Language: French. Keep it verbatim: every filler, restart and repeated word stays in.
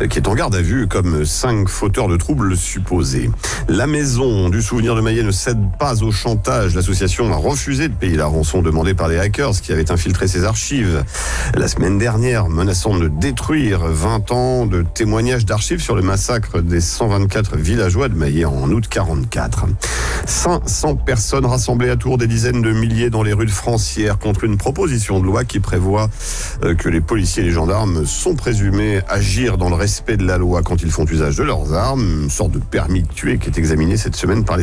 qui est en garde à vue comme cinq fauteurs de troubles supposés. La Maison du Souvenir de Maillet ne cède pas au chantage. L'association a refusé de payer la rançon demandée par les hackers qui avaient infiltré ses archives la semaine dernière, menaçant de détruire vingt ans de témoignages d'archives sur le massacre des cent vingt-quatre villageois de Maillet en août quarante-quatre. cinq cents personnes rassemblées à Tours, des dizaines de milliers dans les rues de Francières contre une proposition de loi qui prévoit que les policiers et les gendarmes sont présumés agir dans le respect de la loi quand ils font usage de leurs armes, une sorte de permis de tuer qui est examiné cette semaine par les